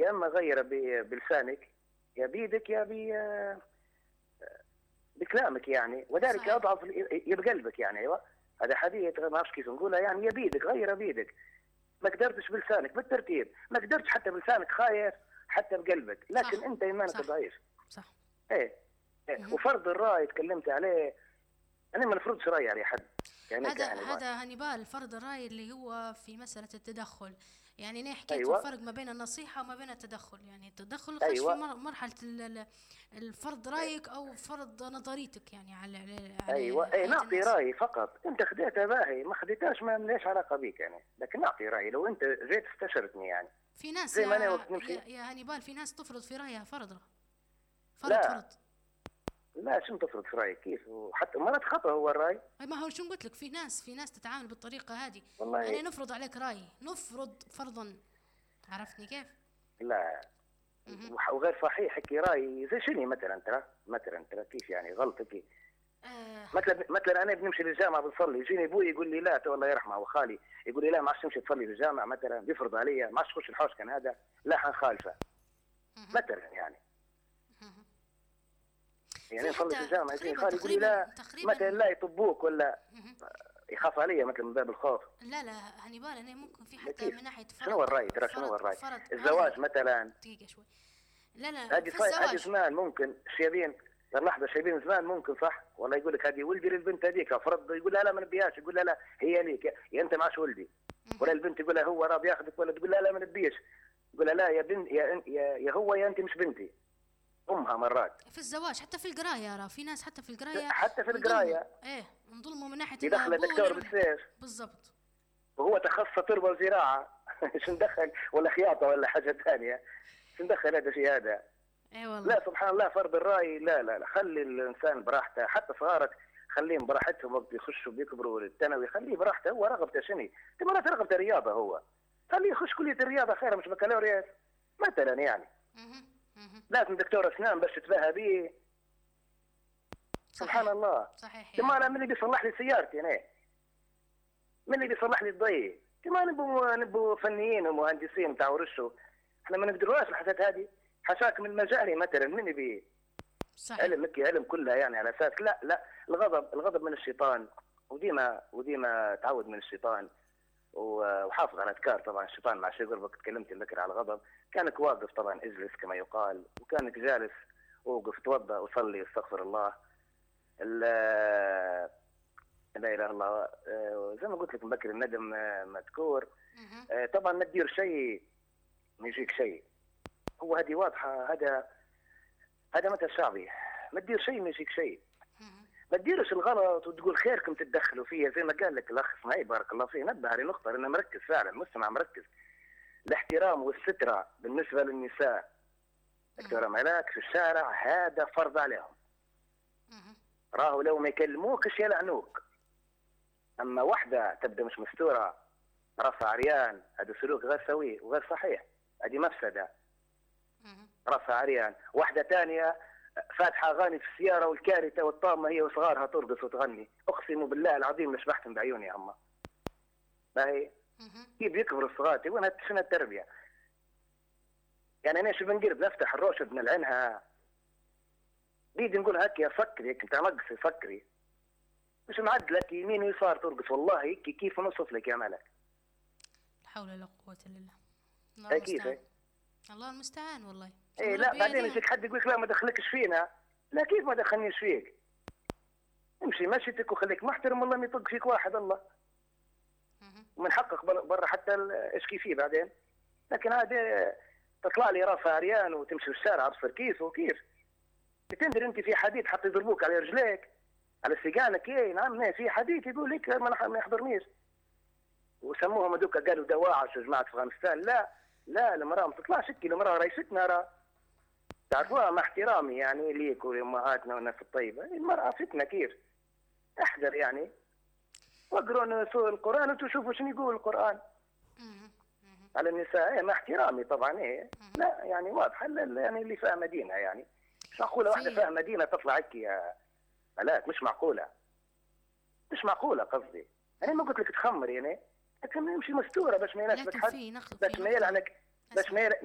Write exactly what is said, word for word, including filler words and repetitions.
يا اما غير بلسانك يا بيدك يا بكلامك يعني، وذلك اضعف يا بقلبك يعني. ايوه هذا حديث ما اعرفش كيف نقولها يعني، يا بيدك غير بيدك. ما قدرتش بلسانك بالترتيب، ما قدرتش حتى بلسانك خايف حتى بقلبك، لكن صح. انت ايمانك ضعيف. صح. ايه, إيه. وفرض الراي تكلمت عليه، انا ما نفرضش رايي على حد يعني. هذا هذا هانيبال فرض الراي اللي هو في مساله التدخل، يعني انا حكيت أيوة. الفرق ما بين النصيحه وما بين التدخل. يعني التدخل خش أيوة. في مرحله الفرض رايك او فرض نظريتك يعني على على ايوه اي نعطي رايي فقط. انت خديتها باهي ما خديتهاش ما ليش علاقه بيك يعني، لكن نعطي رايي لو انت جيت استشرتني يعني. في ناس زي ما انا وقت نمشي يا, يا هانيبال في ناس تفرض في رايها فرض فرض لا. فرض لا شنو تفرض في رايك كيف؟ وحتى مرات خطأ هو الراي. اي ما هو شنو قلت لك، في ناس في ناس تتعامل بالطريقه هذه. والله يعني نفرض عليك راي، نفرض فرضا، عرفتني كيف؟ لا وغير صحيح حكي راي زي شنو مثلا ترى مثلا ترى كيف يعني غلطك آه. مثلا مثلا انا بنمشي للجامعه بنصلي، يجيني ابوي يقول لي لا تو الله يرحمه وخالي يقول لي لا ما عادش تمشي تصلي في الجامع مثلا، بيفرض علي ما عادش تخش الحوش كان هذا، لا حنخالفه مثلا يعني. يعني نصلي في الجامعه يجيني خالي يقول لي لا مثلا لا يطبوك ولا يخاف علي مثلا من باب الخوف. لا لا هانيبال انا ممكن في حتى من ناحيه فرض. شنو الراي ترى شنو هو الراي؟ الزواج مثلا دقيقه شوي. لا لا هذه هذه زمان ممكن شيابين لحظه شايبين زمان ممكن صح والله يقول لك هذه ولدي للبنت هذيك فرض يقول لها لا ما نبيهاش، يقول لها لا هي ليك يا انت معاش ولدي، ولا البنت يقول لها هو راضي ياخذك ولا تقول لها لا ما نبيش، يقول لها لا يا بنت يا, يا يا هو يا انت مش بنتي. امها مرات في الزواج حتى في القرايه راه في ناس حتى في القرايه حتى في القرايه ايه انظلموا من ناحيه يدخل الدكتور بالسيف بالضبط وهو تخصص تربه وزراعه شو ندخل ولا خياطه ولا حاجه ثانيه شو ندخل هذا في هذا. اي والله لا سبحان الله فرض الراي لا لا لا خلي الانسان براحته، حتى صغارك خليهم براحتهم وقت يخشوا بيكبروا الثانوي خليه براحته، هو رغبته شنو؟ انت مرات رغبته رياضه هو خليه يخش كليه الرياضه خير مش بكالوريوس مثلا يعني. لازم دكتور اسنان باش تتباهى به. سبحان الله صحيح. كمان يعني. من اللي بيصلح لي سيارتي انا؟ من اللي بيصلح لي الضي؟ كمان نبوا نبوا فنيين ومهندسين بتاع ورشوا، احنا ما نقدروش الحاجات هذه. حشاك من مجالي مثلا من يبي علم مكي علم كلها يعني على اساس لا لا الغضب الغضب من الشيطان، وديما وديما تعود من الشيطان، وحافظ على اذكار طبعا الشيطان مع شيء قربك تكلمت ذكر على الغضب، كانك واقف طبعا اجلس كما يقال، وكانك جالس اوقف توضا وصلي واستغفر الله. لا اله الا الله زي ما قلت لك مبكر الندم مذكور. طبعا ما تدير شيء ما يجيك شيء، هو هذه واضحه، هذا هذا مثل شعبي، ما تدير شيء ما يجيك شيء. ما تديرش الغلط وتقول خيركم تتدخلوا فيها زي ما قال لك الاخ اسماعيل بارك الله فيه، نبه على نقطه لانه مركز فعلا مستمع مركز. الاحترام والستره بالنسبه للنساء دكتوره ملاك في الشارع هذا فرض عليهم. راهو لو ما يكلموكش يلعنوك. اما واحده تبدا مش مستوره راسها عريان هذا سلوك غير سوي وغير صحيح، هذه مفسده. راسها عريان، واحده ثانيه فاتحه اغاني في السياره والكارثه والطامه هي وصغارها ترقص وتغني، اقسم بالله العظيم لشبحتهم بعيوني يا اما. باهي كيف يكبروا الصغار وين شنو التربيه؟ يعني انا شو بنقرب نفتح الروشه بنلعنها بيدي نقول هكي يا فكري هيك انت نقصي فكري مش معدلك يمين ويسار ترقص والله هيك كيف نوصف لك يا ملك؟ لا حول ولا قوه الا بالله. الله المستعان. الله المستعان والله. ايه لا بعدين يجيك حد يقول لك لا ما دخلكش فينا، لا كيف ما دخلنيش فيك؟ امشي مشيتك وخليك محترم والله ما يطق فيك واحد الله. ومن حقك برا حتى اشكي فيه بعدين، لكن هذا تطلع لي راسها عريان وتمشي في الشارع ابصر كيف وكيف؟ تندر انت في حديد حتى يضربوك على رجليك على سيقانك. ايه نعم في حديد يقول لك ما يحضرنيش. وسموهم هذوك قالوا دواعش جماعه افغانستان. لا لا المراه ما تطلعش هيك، المراه رئيستنا راه تعرفوها مع احترامي يعني ليك ولامهاتنا والناس الطيبه، المراه فتنه كيف؟ احذر يعني واقروا سوره القران وتشوفوا شنو يقول القران على النساء. ايه مع احترامي طبعا. ايه لا يعني واضحه يعني اللي فاهمه دينها يعني مش معقوله واحده فاهمه دينها تطلع هيك يا ملاك، مش معقوله مش معقوله قصدي. انا ما قلت لك تخمر يعني لكن يمشي مستوره باش ما يناسبك حد، باش ما يلعنك باش ما